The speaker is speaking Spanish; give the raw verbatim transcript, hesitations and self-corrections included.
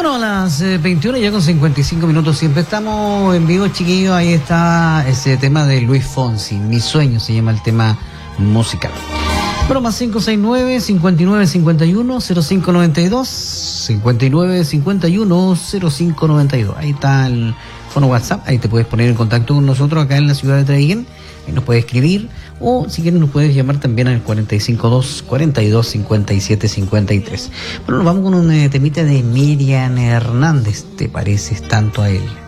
Bueno, a las eh, veintiuna ya con cincuenta y cinco minutos siempre estamos en vivo, chiquillos. Ahí está ese tema de Luis Fonsi, Mi Sueño se llama el tema musical. Bueno, más cinco seis nueve, cincuenta y nueve cincuenta y uno, cero cinco noventa y dos, cincuenta y nueve cincuenta y uno, cero cinco noventa y dos. Ahí está el fono WhatsApp, ahí te puedes poner en contacto con nosotros acá en la ciudad de Traiguén. Ahí nos puedes escribir o si quieres nos puedes llamar también al cuarenta y cinco dos, cuarenta y dos, cincuenta y siete cincuenta y tres. Bueno, nos vamos con un eh, temita de Miriam Hernández. ¿Te pareces tanto a él?